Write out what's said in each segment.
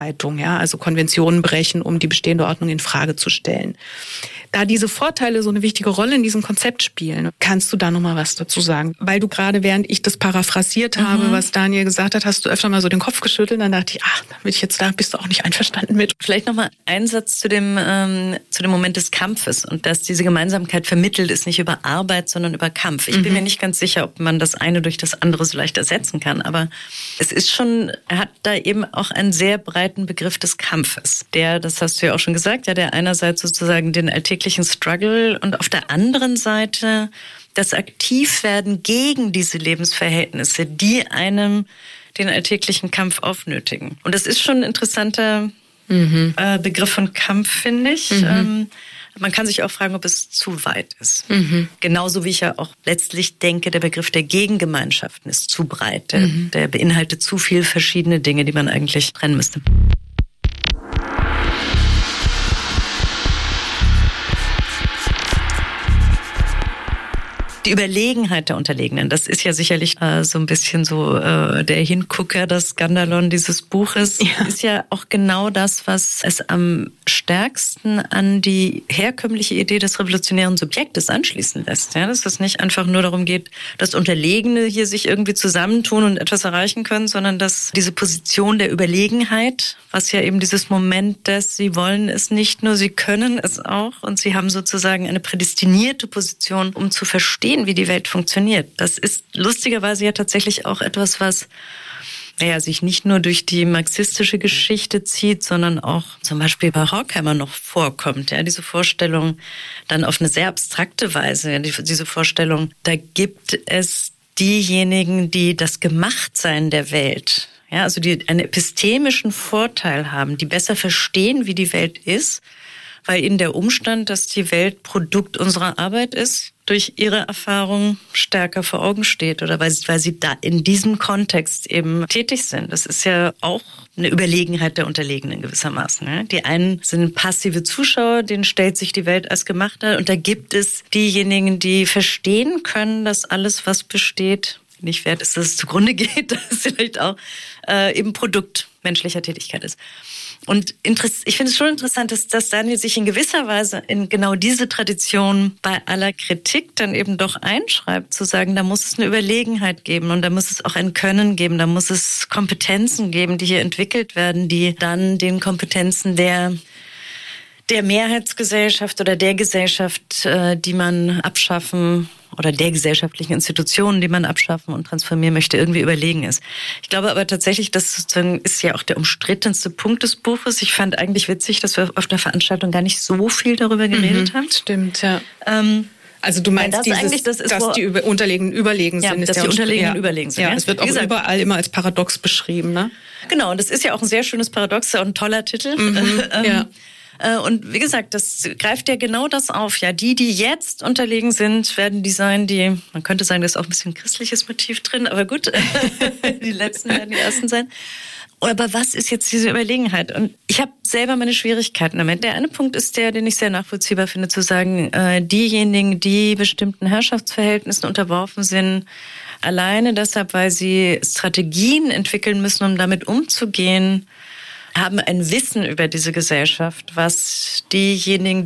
Ja, also Konventionen brechen, um die bestehende Ordnung in Frage zu stellen. Da diese Vorteile so eine wichtige Rolle in diesem Konzept spielen, kannst du da noch mal was dazu sagen? Weil du gerade, während ich das paraphrasiert habe, was Daniel gesagt hat, hast du öfter mal so den Kopf geschüttelt. Dann dachte ich, da bist du auch nicht einverstanden mit. Vielleicht noch mal ein Satz zu dem Moment des Kampfes und dass diese Gemeinsamkeit vermittelt ist, nicht über Arbeit, sondern über Kampf. Ich bin mir nicht ganz sicher, ob man das eine durch das andere so leicht ersetzen kann, aber es ist schon, er hat da eben auch einen sehr breiten Begriff des Kampfes. Das hast du ja auch schon gesagt, ja, der einerseits sozusagen den alltäglichen Struggle und auf der anderen Seite das Aktivwerden gegen diese Lebensverhältnisse, die einem den alltäglichen Kampf aufnötigen. Und das ist schon ein interessanter Begriff von Kampf, finde ich. Man kann sich auch fragen, ob es zu weit ist. Genauso wie ich ja auch letztlich denke, der Begriff der Gegengemeinschaften ist zu breit. Der beinhaltet zu viele verschiedene Dinge, die man eigentlich trennen müsste. Die Überlegenheit der Unterlegenen, das ist ja sicherlich so ein bisschen so der Hingucker, das Skandalon dieses Buches, ist ja auch genau das, was es am stärksten an die herkömmliche Idee des revolutionären Subjektes anschließen lässt. Ja, dass es nicht einfach nur darum geht, dass Unterlegene hier sich irgendwie zusammentun und etwas erreichen können, sondern dass diese Position der Überlegenheit, was ja eben dieses Moment des, sie wollen es nicht nur, sie können es auch und sie haben sozusagen eine prädestinierte Position, um zu verstehen, wie die Welt funktioniert. Das ist lustigerweise ja tatsächlich auch etwas, was sich nicht nur durch die marxistische Geschichte zieht, sondern auch zum Beispiel bei Horkheimer noch vorkommt. Ja, diese Vorstellung dann auf eine sehr abstrakte Weise, diese Vorstellung, da gibt es diejenigen, die das Gemachtsein der Welt, ja, also die einen epistemischen Vorteil haben, die besser verstehen, wie die Welt ist, weil ihnen der Umstand, dass die Welt Produkt unserer Arbeit ist, durch ihre Erfahrung stärker vor Augen steht oder weil sie da in diesem Kontext eben tätig sind. Das ist ja auch eine Überlegenheit der Unterlegenen gewissermaßen. Ja? Die einen sind passive Zuschauer, denen stellt sich die Welt als Gemachter und da gibt es diejenigen, die verstehen können, dass alles, was besteht, nicht wert ist, dass es zugrunde geht, dass es vielleicht auch eben Produkt menschlicher Tätigkeit ist. Und ich finde es schon interessant, dass Daniel sich in gewisser Weise in genau diese Tradition bei aller Kritik dann eben doch einschreibt, zu sagen, da muss es eine Überlegenheit geben und da muss es auch ein Können geben, da muss es Kompetenzen geben, die hier entwickelt werden, die dann den Kompetenzen der Mehrheitsgesellschaft oder der Gesellschaft, die man abschaffen oder der gesellschaftlichen Institutionen, die man abschaffen und transformieren möchte, irgendwie überlegen ist. Ich glaube aber tatsächlich, das sozusagen ist ja auch der umstrittenste Punkt des Buches. Ich fand eigentlich witzig, dass wir auf der Veranstaltung gar nicht so viel darüber geredet haben. Stimmt, ja. Also du meinst, dass die Unterlegenen überlegen sind. Dass die Unterlegenen überlegen sind. Ja, es wird auch überall immer als Paradox beschrieben, ne? Genau, und das ist ja auch ein sehr schönes Paradox und ein toller Titel. Ja. Und wie gesagt, das greift ja genau das auf. Ja, die jetzt unterlegen sind, werden die sein, man könnte sagen, da ist auch ein bisschen christliches Motiv drin, aber gut, die Letzten werden die Ersten sein. Aber was ist jetzt diese Überlegenheit? Und ich habe selber meine Schwierigkeiten damit. Der eine Punkt ist den ich sehr nachvollziehbar finde, zu sagen, diejenigen, die bestimmten Herrschaftsverhältnissen unterworfen sind, alleine deshalb, weil sie Strategien entwickeln müssen, um damit umzugehen, haben ein Wissen über diese Gesellschaft, was diejenigen,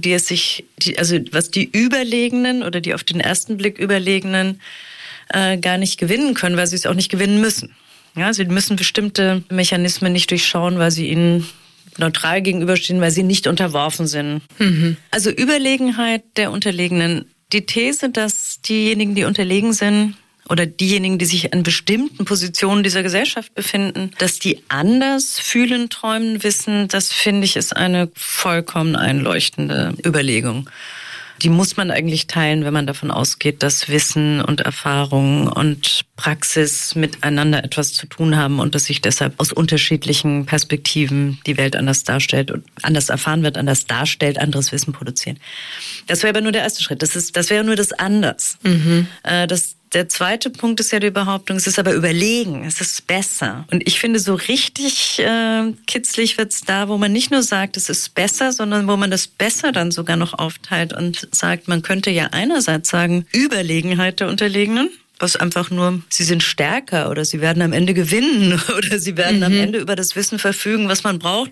was die Überlegenen oder die auf den ersten Blick Überlegenen gar nicht gewinnen können, weil sie es auch nicht gewinnen müssen. Ja, sie müssen bestimmte Mechanismen nicht durchschauen, weil sie ihnen neutral gegenüberstehen, weil sie nicht unterworfen sind. Also Überlegenheit der Unterlegenen. Die These, dass diejenigen, die unterlegen sind, oder diejenigen, die sich an bestimmten Positionen dieser Gesellschaft befinden, dass die anders fühlen, träumen, wissen, das finde ich ist eine vollkommen einleuchtende Überlegung. Die muss man eigentlich teilen, wenn man davon ausgeht, dass Wissen und Erfahrung und Praxis miteinander etwas zu tun haben und dass sich deshalb aus unterschiedlichen Perspektiven die Welt anders darstellt und anders erfahren wird, anders darstellt, anderes Wissen produzieren. Das wäre aber nur der erste Schritt. Das wäre nur das Anders. Der zweite Punkt ist ja die Behauptung, es ist aber überlegen, es ist besser. Und ich finde, so richtig kitzlig wird's da, wo man nicht nur sagt, es ist besser, sondern wo man das Besser dann sogar noch aufteilt und sagt, man könnte ja einerseits sagen, Überlegenheit der Unterlegenen, was einfach nur, sie sind stärker oder sie werden am Ende gewinnen oder sie werden am Ende über das Wissen verfügen, was man braucht,